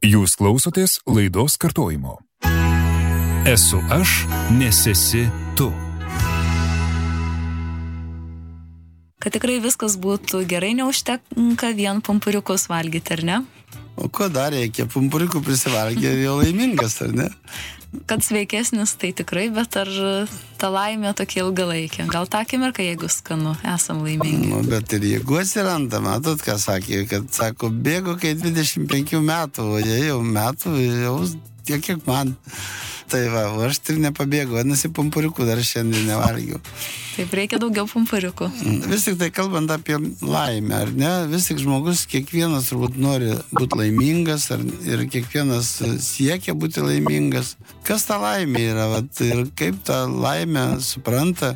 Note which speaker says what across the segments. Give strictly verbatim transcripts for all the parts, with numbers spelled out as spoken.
Speaker 1: Jūs klausotės laidos kartojimo. Esu aš, nes esi tu.
Speaker 2: Kad tikrai viskas būtų gerai, neužtenka vien pumpuriukus valgyti, ar ne?
Speaker 3: O ko dar reikia? Pumpuriukų prisivalgė ir jau laimingas, ar ne?
Speaker 2: Kad sveikesnis, tai tikrai, bet ar ta laimė tokia ilgalaikė? Gal tą akimirką, jeigu skanu, esam laimingi?
Speaker 3: Nu, bet ir jeigu atsiranda, matot, ką sakė, kad sako, bėgo kai dvidešimt penkių metų, o jie jau metų, jau tiek, kiek man. Tai va, o aš taip nepabėgu, vadinasi, pumpuriukų dar šiandien nevalgiau.
Speaker 2: Taip, reikia daugiau pumpuriukų.
Speaker 3: Vis tik tai kalbant apie laimę, ar ne? Vis tik žmogus, kiekvienas turbūt nori būti laimingas, ar, ir kiekvienas siekia būti laimingas. Kas ta laimė yra, vat, ir kaip tą laimę supranta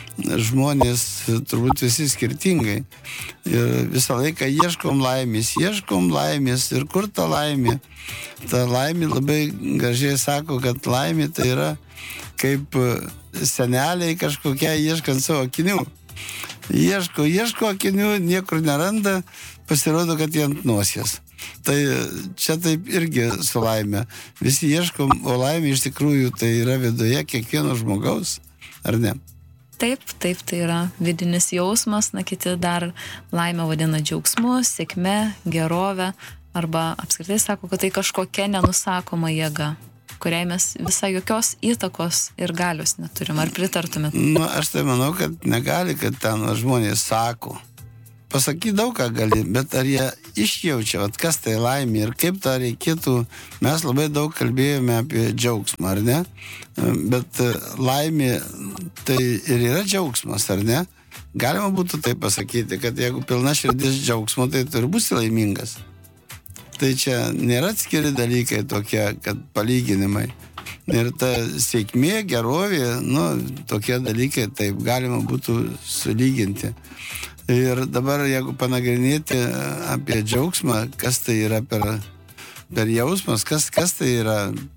Speaker 3: žmonės, turbūt visi skirtingai. Ir visą laiką ieškom laimės, ieškom laimės. Ir kur ta laimė? Ta laimė labai gražiai sako, kad laimė tai yra kaip seneliai kažkokie ieškant savo akinių. Ieško, ieško akinių, niekur neranda, pasirodo, kad jie ant nosies. Tai čia taip irgi su laimė. Visi ieškom, o laimė iš tikrųjų tai yra viduje kiekvieno žmogaus, ar ne?
Speaker 2: Taip, taip, tai yra vidinis jausmas, na kiti dar laimę vadina džiaugsmu, sėkme, gerove, arba apskritai sako, kad tai kažkokia nenusakoma jėga, kuriai mes visai jokios įtakos ir galios neturim. Ar pritartumėt?
Speaker 3: Nu, aš tai manau, kad negali, kad ten žmonės sako. Pasaky daug ką gali, bet ar jie išjaučia, vat, kas tai laimė ir kaip tą reikėtų. Mes labai daug kalbėjome apie džiaugsmą, ar ne? Bet laimė tai ir yra džiaugsmas, ar ne? Galima būtų tai pasakyti, kad jeigu pilna širdis džiaugsmo, tai turi būti laimingas. Tai čia nėra atskiri dalykai tokie, kad palyginimai. Ir ta sėkmė, gerovė, nu, tokie dalykai taip galima būtų sulyginti. Ir dabar, jeigu panagrinėti apie džiaugsmą, kas tai yra per, per jausmas, kas, kas tai yra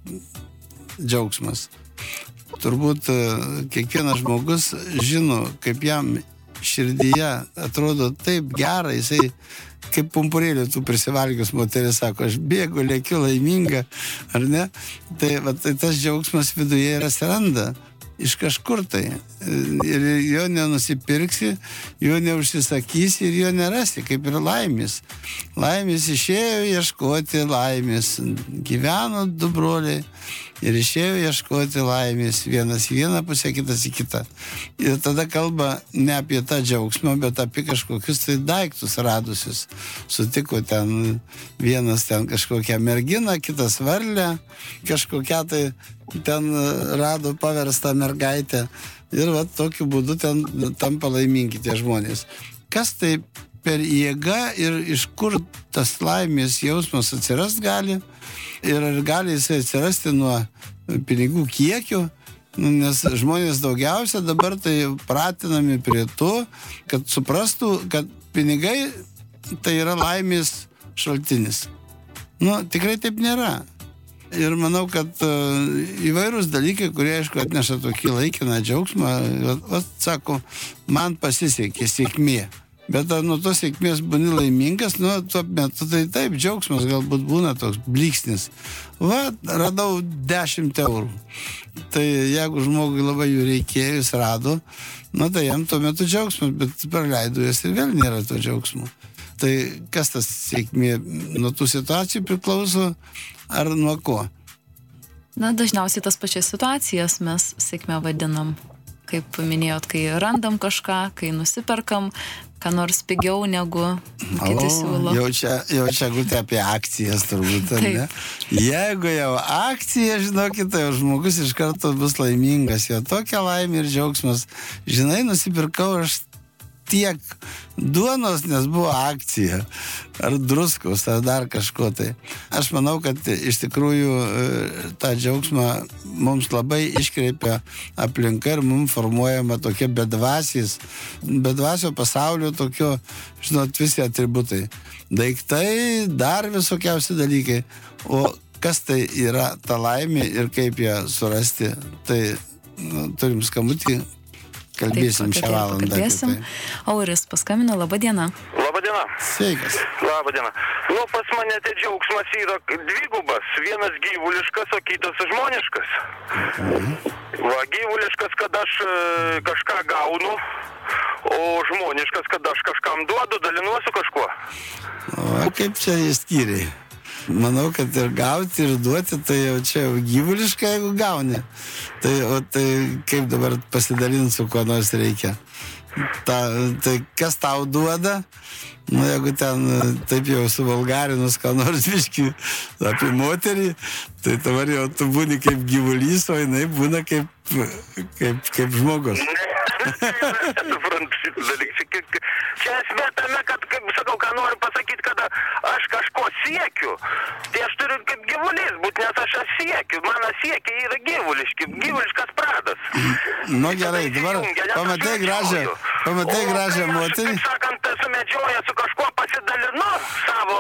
Speaker 3: džiaugsmas. Turbūt kiekvienas žmogus žino, kaip jam širdyje atrodo taip gera, jisai kaip pumpurėlį tų prisivalgius moteris sako, aš bėgu, lėkiu laiminga, ar ne? Tai, va, tai tas džiaugsmas viduje ir atsiranda. Iš kažkur tai. Ir jo nenusipirksi, jo neužsisakysi ir jo nerasi, kaip ir laimės. Laimės išėjo ieškoti laimės. Gyveno du broliai ir išėjo ieškoti laimės. Vienas į vieną pusę, kitas į kitą. Ir tada kalba ne apie tą džiaugsmą, bet apie kažkokius tai daiktus radusius. Sutiko ten vienas ten kažkokią merginą, kitas varlę, kažkokią tai ten rado paverstą mergaitę ir va tokiu būdu ten tampa laimingi tie žmonės. Kas tai per jėga ir iš kur tas laimės jausmas atsirast gali ir ar gali jisai atsirasti nuo pinigų kiekio, nes žmonės daugiausia dabar tai pratinami prie to, kad suprastų, kad pinigai tai yra laimės šaltinis. Nu, tikrai taip nėra. Ir manau, kad uh, įvairūs dalykai, kurie, aišku, atneša tokį laikiną džiaugsmą, vat, sako, man pasisekė sėkmė. Bet ar nuo tos sėkmės būni laimingas, nu, tuo metu tai taip, džiaugsmas galbūt būna toks blyksnis. Va, radau dešimt eurų. Tai jeigu žmogui labai jų reikėjo, jis rado, nu, tai jam tuo metu džiaugsmas, bet praleido jas ir vėl nėra to džiaugsmo. Tai kas tas sėkmė nuo tų situacijų priklauso ar nuo ko?
Speaker 2: Na, dažniausiai tas pačias situacijas mes sėkmę vadinam. Kaip minėjot, kai randam kažką, kai nusiperkam, ką nors pigiau negu kiti siūlo.
Speaker 3: Jau čia, jau čia gūti apie akcijas turbūt, ne? Jeigu jau akcija, žinokit, tai žmogus iš karto bus laimingas. Jo tokia laimė ir džiaugsmas. Žinai, nusipirkau aš tiek duonos, nes buvo akcija, ar druskos, ar dar kažko tai. Aš manau, kad iš tikrųjų tą džiaugsmą mums labai iškreipia aplinka ir mums formuojama tokia bedvasis, bedvasio pasaulio tokio, žinot, visi atributai. Daiktai, dar visokiausi dalykai. O kas tai yra ta laimė ir kaip ją surasti, tai nu, turim skambutį. Kalbėsim šią valandą.
Speaker 2: Kalbėsim. Auris paskambino, laba diena.
Speaker 4: Labą diena.
Speaker 3: Sveikas.
Speaker 4: Labą dieną. Nu, pas mane tai džiaugsmas yra dvigubas. Vienas gyvuliškas, o kitas žmoniškas.
Speaker 3: Mhm.
Speaker 4: Va, gyvuliškas, kad aš e, kažką gaunu, o žmoniškas, kad aš kažkam duodu, dalinuosiu kažkuo.
Speaker 3: O kaip čia įskyriai? Manau, kad ir gauti, ir duoti, tai jau čia jau gyvuliška, jeigu gauni. Tai, o tai kaip dabar pasidalinti su kuo nors reikia? Ta, tai kas tau duoda? Nu, jeigu ten taip jau suvalgarinus, ką nors viški apie moterį, tai dabar jau tu būni kaip gyvulys, o jinai būna kaip, kaip, kaip žmogus.
Speaker 4: Suprantu šitą dalyką. Čia esmė tame, kad, kaip sakau, ką noriu pasakyti, kad aš kažko siekiu, tai aš turiu kaip gyvulys būti, nes aš siekiu, mano siekiai yra gyvuliški, gyvuliškas pradas.
Speaker 3: Nu gerai, dabar pamatai gražią, pamatai gražią moterį.
Speaker 4: Kaip sakant, sumedžioja su kažkuo pasidalinu savo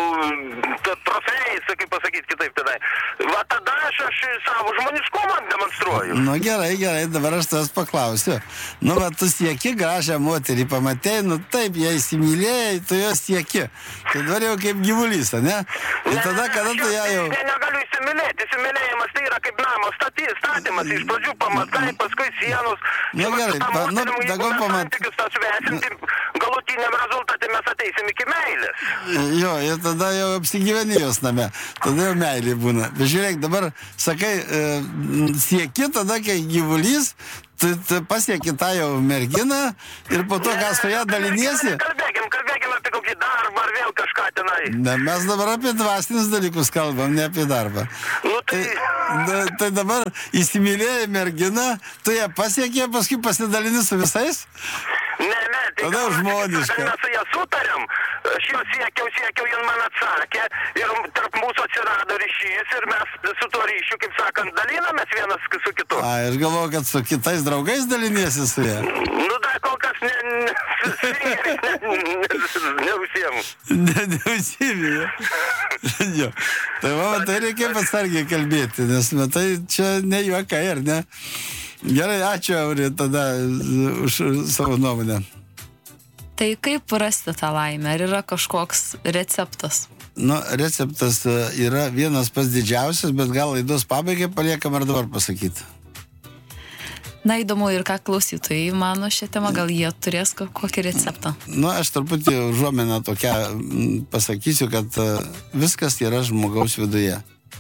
Speaker 4: trofėjais, kaip pasakyti kitaip tenai. Va tada aš, aš savo žmoniškumą demonstruoju.
Speaker 3: Nu gerai, gerai, dabar aš tas paklausiu. Nu va, tu sieki gražią moterį, pamatei, nu taip, jie įsimylėjai, tu jos sieki. Tai dabar jau kaip gyvulys, ne? Ir tada, kada tu ją jau...
Speaker 4: Ne, negaliu įsimylėti, įsimylėjimas tai yra kaip namo staty, statymas, iš pradžių pamatai, paskui sienos.
Speaker 3: Nu gerai, pa, nu, dabar pamatai.
Speaker 4: Galutiniam rezultatui mes ateisim iki meilės.
Speaker 3: Jo, ir tada jau apsigyveni jos name. Tada jau meilė būna. Bet žiūrėk, dabar sakai, e, sieki tada, kai gyvulys, tu, tu pasieki tą jau merginą ir po to, ką su ją daliniesi.
Speaker 4: Kalbėkim, kalbėkim apie kokį darbą ar vėl kažką tenai.
Speaker 3: Ne, mes dabar apie dvasinius dalykus kalbam, ne apie darbą.
Speaker 4: Nu tai...
Speaker 3: Tai, da, tai dabar įsimylėjai merginą, tu ją pasiekė, paskui pasidalini su visais?
Speaker 4: Ne, ne, tai
Speaker 3: tada žmoniška.
Speaker 4: Kad mes su ją sutarėm, aš jau siekiau, siekiau, jin man atsakė ir tarp mūsų atsirado ryšys ir mes su tuo ryšiu, kaip sakant, dalinamės vienas su kitu.
Speaker 3: A, aš galvoju, kad su kitais draugais daliniesi su ją.
Speaker 4: Nu, dar kol kas ne, ne, ne, ne, neužsiemu.
Speaker 3: Ne, neužsiemi. Jo. Tai va, tai reikia atsargiai kalbėti, nes matai, čia ne juokai, ar ne? Gerai, ačiū, Auri, tada už savo nuomonę.
Speaker 2: Tai kaip rasti tą laimę? Ar yra kažkoks receptas?
Speaker 3: Nu, receptas yra vienas pats didžiausias, bet gal laidos pabaigai paliekam ar dabar pasakyti?
Speaker 2: Na, įdomu ir ką klausytojai mano šią temą, gal jie turės kokį receptą?
Speaker 3: Nu, aš truputį užuominą tokią pasakysiu, kad viskas yra žmogaus viduje.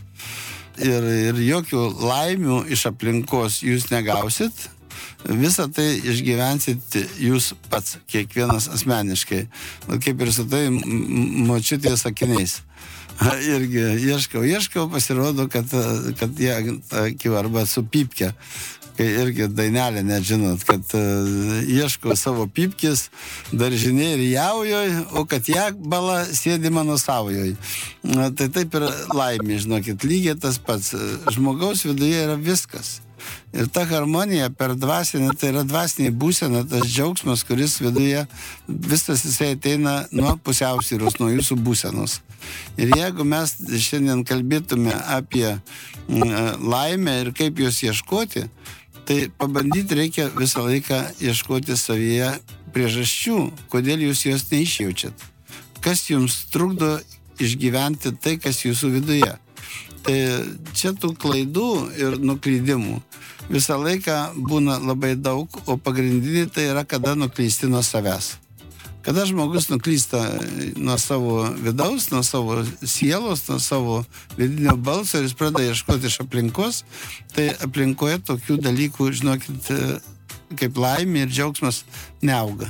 Speaker 3: Ir, ir jokių laimių iš aplinkos jūs negausit, visą tai išgyvensit jūs pats, kiekvienas asmeniškai. Kaip ir su tai močiutės sakiniais. Irgi ieškau, ieškau, pasirodo, kad, kad jie akiva arba su pypke. Kai irgi dainelė, net žinot, kad uh, ieško savo pypkis daržinė ir jaujoj, o kad ją bala sėdi mano savojoj. Na, tai taip ir laimė, žinokit, lygiai tas pats. Žmogaus viduje yra viskas. Ir ta harmonija per dvasinę, tai yra dvasinė būsena, tas džiaugsmas, kuris viduje, visas jisai ateina nuo pusiausvyros, nuo jūsų būsenos. Ir jeigu mes šiandien kalbėtume apie mm, laimę ir kaip jos ieškoti, tai pabandyti reikia visą laiką ieškoti savyje priežasčių, kodėl jūs jos neišjaučiat. Kas jums trukdo išgyventi tai, kas jūsų viduje. Tai čia tų klaidų ir nuklydimų visą laiką būna labai daug, o pagrindinė tai yra, kada nuklysti nuo savęs. Kada žmogus nuklysta nuo savo vidaus, nuo savo sielos, nuo savo vidinio balso ir jis pradeda ieškoti iš aplinkos, tai aplinkoje tokių dalykų, žinokit, kaip laimė ir džiaugsmas neauga.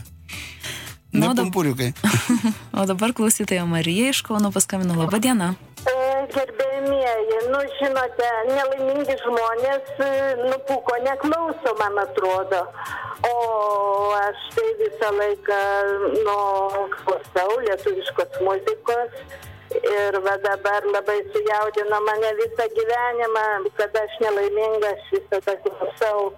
Speaker 3: Ne pumpuriukai.
Speaker 2: O dabar klausytoja Marija iš Kauno paskambino. Labą dieną.
Speaker 5: Gerbėjimieji, nu žinote, nelaimingi žmonės nupūko neklauso, man atrodo. O aš tai visą laiką, nu, klausau lietuviškos muzikos. Ir va dabar labai sujaudino mane visą gyvenimą, kad aš nelaiminga, aš visada klausau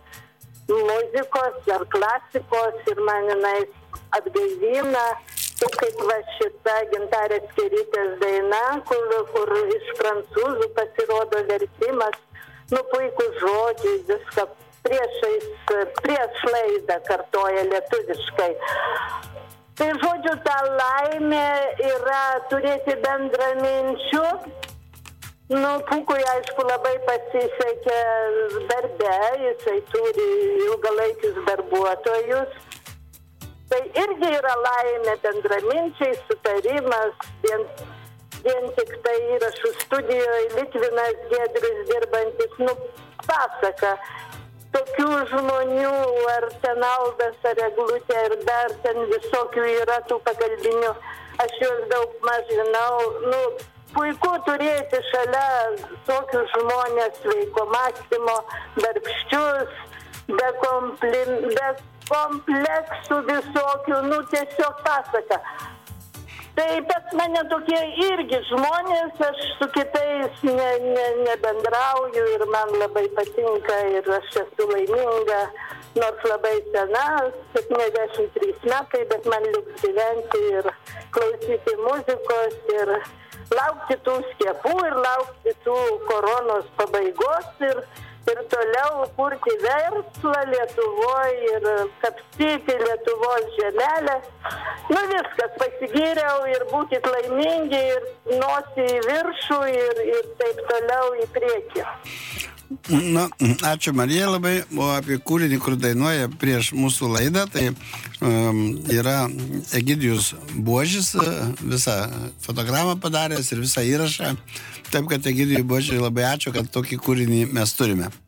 Speaker 5: muzikos ar klasikos ir man jinai atgaivina. Taip kaip va šita Gintarės Kerytės daina, kur, kur iš prancūzų pasirodo vertimas, nu puikus žodžiai, viską priešais, prieš laidą kartoja lietuviškai. Tai žodžiu, ta laimė yra turėti bendraminčių. Nu, Pūkui, aišku, labai pasisekė darbe, jisai turi ilgalaikius darbuotojus. Tai irgi yra laimė, bendraminčiai, sutarimas, vien, vien tik tai įrašų studijoje Litvinas Giedrius dirbantis, nu, pasaka. Tokių žmonių, ar ten Aldas, ar Eglutė, ir dar ten visokių yra tų pagalbinių, aš juos daug maž žinau. Nu, puiku turėti šalia tokius žmonės sveiko mąstymo, darbščius, be, komplim, be kompleksų visokių, nu tiesiog pasaka. Tai bet mane tokie irgi žmonės, aš su kitais ne, ne, nebendrauju ir man labai patinka ir aš esu laiminga, nors labai sena, septyniasdešimt trys metai, bet man liks gyventi ir klausyti muzikos ir laukti tų skiepų ir laukti tų koronos pabaigos ir, ir toliau kurti verslą Lietuvoje ir kapstyti Lietuvos žemelę. Nu viskas, pasigyriau ir būkit laimingi ir nosį į viršų ir, ir taip toliau į priekį.
Speaker 3: Na, ačiū Marija labai, o apie kūrinį, kur dainuoja prieš mūsų laidą, tai um, yra Egidijus Buožis, visą fotogramą padaręs ir visą įrašą. Taip, kad Egidijui Buožiui labai ačiū, kad tokį kūrinį mes turime.